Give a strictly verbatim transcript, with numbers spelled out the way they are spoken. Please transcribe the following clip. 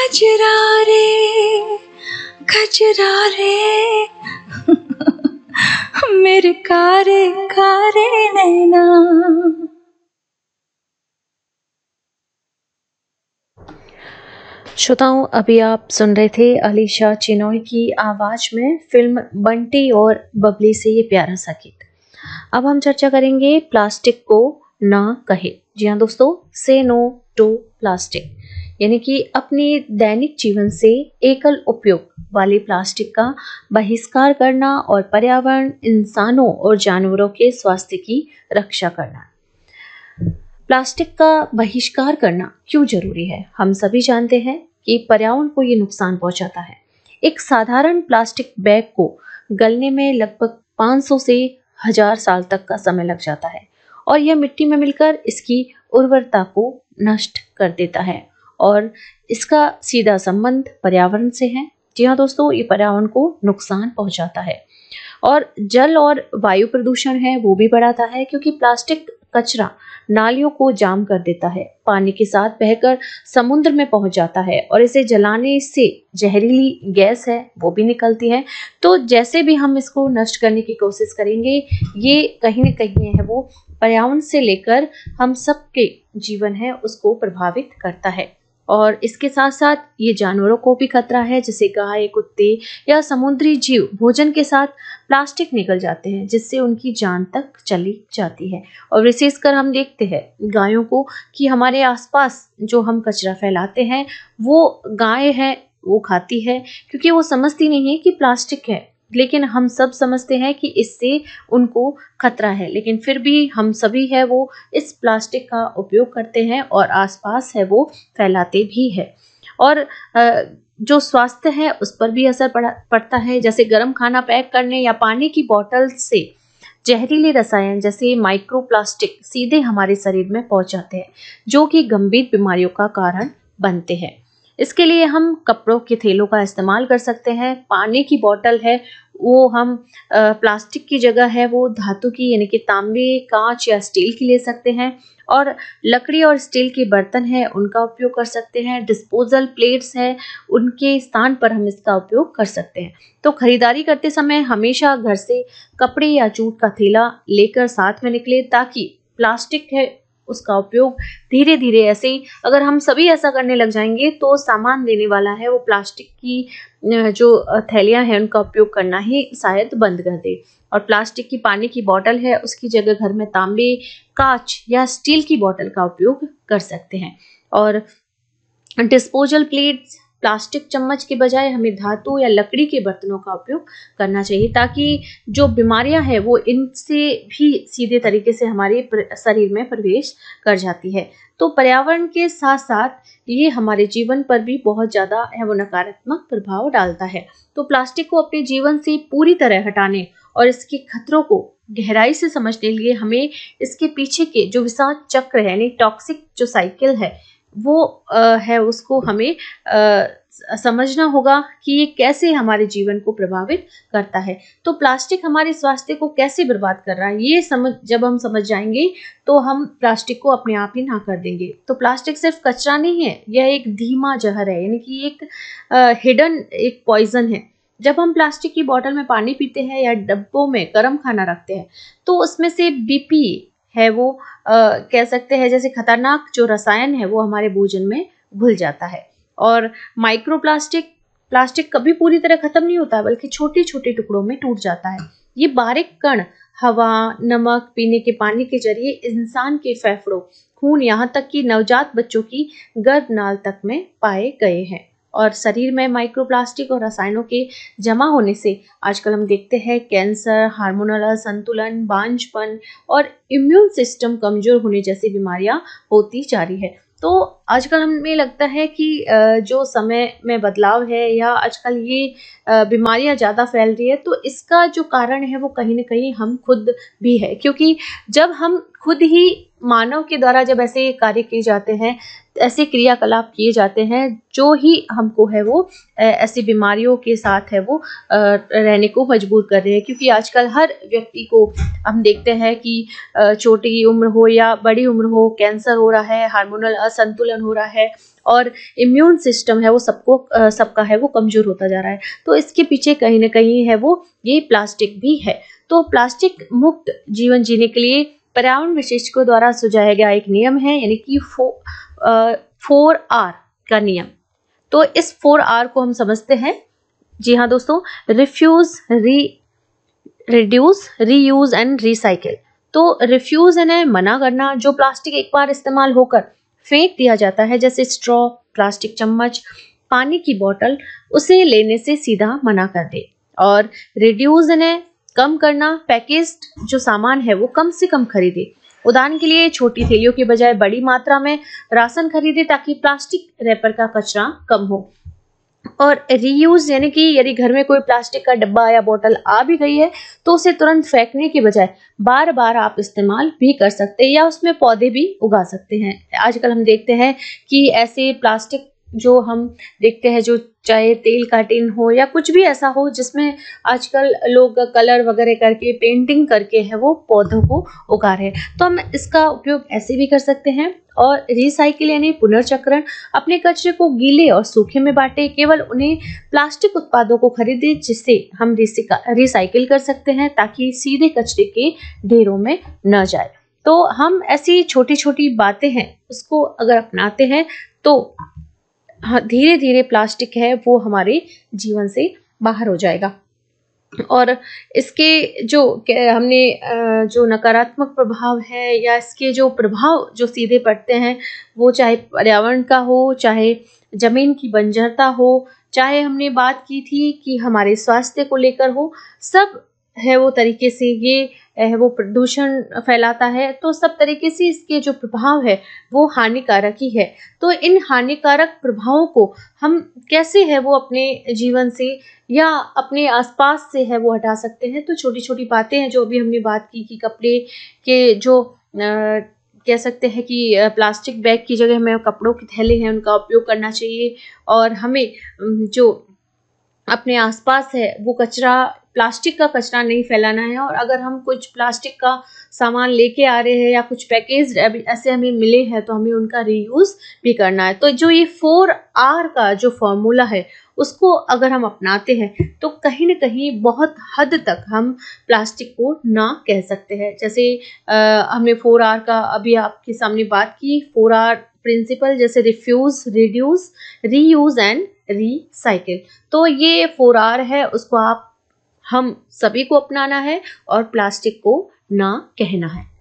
खजरा रे खजरा रे मेरे कारे कारे नैना। श्रोताओं, अभी आप सुन रहे थे अलीशा चिनॉय की आवाज में फिल्म बंटी और बबली से ये प्यारा सा गीत। अब हम चर्चा करेंगे प्लास्टिक को ना कहे। जी हाँ दोस्तों, से नो टू प्लास्टिक, यानी कि अपने दैनिक जीवन से एकल उपयोग वाले प्लास्टिक का बहिष्कार करना और पर्यावरण, इंसानों और जानवरों के स्वास्थ्य की रक्षा करना। प्लास्टिक का बहिष्कार करना क्यों जरूरी है? हम सभी जानते हैं कि पर्यावरण को ये नुकसान पहुंचाता है। एक साधारण प्लास्टिक बैग को गलने में लगभग पाँच सौ से हजार साल तक का समय लग जाता है और यह मिट्टी में मिलकर इसकी उर्वरता को नष्ट कर देता है और इसका सीधा संबंध पर्यावरण से है। जी हाँ दोस्तों, ये पर्यावरण को नुकसान पहुंचाता है और जल और वायु प्रदूषण है वो भी बढ़ाता है, क्योंकि प्लास्टिक कचरा नालियों को जाम कर देता है, पानी के साथ बहकर समुद्र में पहुंच जाता है और इसे जलाने से जहरीली गैस है वो भी निकलती है। तो जैसे भी हम इसको नष्ट करने की कोशिश करेंगे, ये कहीं न कहीं है वो पर्यावरण से लेकर हम सबके जीवन है उसको प्रभावित करता है और इसके साथ साथ ये जानवरों को भी खतरा है, जैसे गाय, कुत्ते या समुद्री जीव भोजन के साथ प्लास्टिक निकल जाते हैं जिससे उनकी जान तक चली जाती है। और विशेषकर हम देखते हैं गायों को कि हमारे आसपास जो हम कचरा फैलाते हैं वो गाय है वो खाती है, क्योंकि वो समझती नहीं है कि प्लास्टिक है, लेकिन हम सब समझते हैं कि इससे उनको खतरा है, लेकिन फिर भी हम सभी है वो इस प्लास्टिक का उपयोग करते हैं और आसपास है वो फैलाते भी है और जो स्वास्थ्य है उस पर भी असर पड़ता है। जैसे गर्म खाना पैक करने या पानी की बोतल से जहरीले रसायन जैसे माइक्रोप्लास्टिक सीधे हमारे शरीर में पहुंच जाते हैं, जो कि गंभीर बीमारियों का कारण बनते हैं। इसके लिए हम कपड़ों के थैलों का इस्तेमाल कर सकते हैं। पानी की बोतल है वो हम प्लास्टिक की जगह है वो धातु की यानी कि तांबे, कांच या स्टील की ले सकते हैं और लकड़ी और स्टील के बर्तन है उनका उपयोग कर सकते हैं। डिस्पोजल प्लेट्स है उनके स्थान पर हम इसका उपयोग कर सकते हैं। तो खरीदारी करते समय हमेशा घर से कपड़े या जूट का थैला लेकर साथ में निकले, ताकि प्लास्टिक है उसका उपयोग धीरे धीरे, ऐसे ही अगर हम सभी ऐसा करने लग जाएंगे तो सामान देने वाला है वो प्लास्टिक की जो थैलियां हैं उनका उपयोग करना ही शायद बंद कर दे और प्लास्टिक की पानी की बोतल है उसकी जगह घर में तांबे, कांच या स्टील की बोतल का उपयोग कर सकते हैं। और डिस्पोजल प्लेट्स, प्लास्टिक चम्मच के बजाय हमें धातु या लकड़ी के बर्तनों का उपयोग करना चाहिए, ताकि जो बीमारियां हैं वो इनसे भी सीधे तरीके से हमारे शरीर में प्रवेश कर जाती है। तो पर्यावरण के साथ साथ ये हमारे जीवन पर भी बहुत ज़्यादा है वो नकारात्मक प्रभाव डालता है। तो प्लास्टिक को अपने जीवन से पूरी तरह हटाने और इसके खतरों को गहराई से समझने के लिए हमें इसके पीछे के जो विशाल चक्र है यानी टॉक्सिक जो साइकिल है वो आ, है उसको हमें आ, समझना होगा कि ये कैसे हमारे जीवन को प्रभावित करता है। तो प्लास्टिक हमारे स्वास्थ्य को कैसे बर्बाद कर रहा है ये समझ जब हम समझ जाएंगे तो हम प्लास्टिक को अपने आप ही ना कर देंगे। तो प्लास्टिक सिर्फ कचरा नहीं है, यह एक धीमा जहर है, यानी कि एक हिडन एक पॉइजन है। जब हम प्लास्टिक की बोतल में पानी पीते हैं या डब्बों में गर्म खाना रखते हैं तो उसमें से बीपी है वो आ, कह सकते हैं जैसे खतरनाक जो रसायन है वो हमारे भोजन में घुल जाता है। और माइक्रोप्लास्टिक प्लास्टिक कभी पूरी तरह खत्म नहीं होता बल्कि छोटे छोटे टुकड़ों में टूट जाता है। ये बारीक कण हवा, नमक, पीने के पानी के जरिए इंसान के फेफड़ों, खून, यहाँ तक कि नवजात बच्चों की गर्भनाल तक में पाए गए हैं। और शरीर में माइक्रोप्लास्टिक और रसायनों के जमा होने से आजकल हम देखते हैं कैंसर, हार्मोनल असंतुलन, बांझपन और इम्यून सिस्टम कमजोर होने जैसी बीमारियां होती जा रही है। तो आजकल हमें लगता है कि जो समय में बदलाव है या आजकल ये बीमारियां ज़्यादा फैल रही है, तो इसका जो कारण है वो कहीं ना कहीं हम खुद भी है, क्योंकि जब हम खुद ही मानव के द्वारा जब ऐसे कार्य किए जाते हैं ऐसे क्रियाकलाप किए जाते हैं जो ही हमको है वो अ, ऐसी बीमारियों के साथ है वो अ, रहने को मजबूर कर रहे हैं। क्योंकि आजकल हर व्यक्ति को हम देखते हैं कि अ, छोटी उम्र हो या बड़ी उम्र हो, कैंसर हो रहा है, हार्मोनल असंतुलन हो रहा है और इम्यून सिस्टम है वो सबको अ, सबका है वो कमजोर होता जा रहा है। तो इसके पीछे कहीं ना कहीं है वो ये प्लास्टिक भी है। तो प्लास्टिक मुक्त जीवन जीने के लिए पर्यावरण विशेषज्ञों द्वारा सुझाया गया एक नियम है, यानी कि फो, फोर आर का नियम। तो इस फोर आर को हम समझते हैं। जी हाँ दोस्तों, रिफ्यूज, री रिड्यूस, रीयूज एंड रिसाइकिल। तो रिफ्यूज यानी मना करना, जो प्लास्टिक एक बार इस्तेमाल होकर फेंक दिया जाता है, जैसे स्ट्रॉ, प्लास्टिक चम्मच, पानी की बोतल, उसे लेने से सीधा मना कर दे। और रिड्यूस यानी कम करना, पैकेज्ड जो सामान है वो कम से कम खरीदे। उदाहरण के लिए छोटी थैलियों के बजाय बड़ी मात्रा में राशन खरीदे ताकि प्लास्टिक रैपर का कचरा कम हो। और रीयूज यानी कि यदि घर में कोई प्लास्टिक का डब्बा या बोतल आ भी गई है तो उसे तुरंत फेंकने के बजाय बार बार आप इस्तेमाल भी कर सकते हैं या उसमें पौधे भी उगा सकते हैं। आजकल हम देखते हैं कि ऐसे प्लास्टिक जो हम देखते हैं, जो चाहे तेल का टिन हो या कुछ भी ऐसा हो जिसमें आजकल लोग कलर वगैरह करके, पेंटिंग करके है वो पौधों को उगा रहे हैं, तो हम इसका उपयोग ऐसे भी कर सकते हैं। और रिसाइकिल यानी पुनर्चक्रण, अपने कचरे को गीले और सूखे में बांटे, केवल उन्हें प्लास्टिक उत्पादों को खरीदे जिससे हम रिसाइकिल कर सकते हैं ताकि सीधे कचरे के ढेरों में न जाए। तो हम ऐसी छोटी छोटी बातें हैं उसको अगर अपनाते हैं तो धीरे धीरे प्लास्टिक है वो हमारे जीवन से बाहर हो जाएगा। और इसके जो हमने जो नकारात्मक प्रभाव है या इसके जो प्रभाव जो सीधे पड़ते हैं वो चाहे पर्यावरण का हो, चाहे जमीन की बंजरता हो, चाहे हमने बात की थी कि हमारे स्वास्थ्य को लेकर हो, सब है वो तरीके से ये है वो प्रदूषण फैलाता है। तो सब तरीके से इसके जो प्रभाव है वो हानिकारक ही है। तो इन हानिकारक प्रभावों को हम कैसे है वो अपने जीवन से या अपने आसपास से है वो हटा सकते हैं। तो छोटी छोटी बातें हैं जो अभी हमने बात की कि कपड़े के जो आ, कह सकते हैं कि प्लास्टिक बैग की जगह हमें कपड़ों के थैले हैं उनका उपयोग करना चाहिए। और हमें जो अपने आसपास है वो कचरा, प्लास्टिक का कचरा नहीं फैलाना है। और अगर हम कुछ प्लास्टिक का सामान लेके आ रहे हैं या कुछ पैकेज ऐसे हमें मिले हैं तो हमें उनका रीयूज भी करना है। तो जो ये फोर आर का जो फॉर्मूला है उसको अगर हम अपनाते हैं तो कहीं ना कहीं बहुत हद तक हम प्लास्टिक को ना कह सकते हैं। जैसे आ, हमने फोर आर का अभी आपके सामने बात की, फोर आर प्रिंसिपल, जैसे refuse, reduce, reuse and recycle. तो ये फोर आर है, उसको आप हम सभी को अपनाना है और प्लास्टिक को ना कहना है।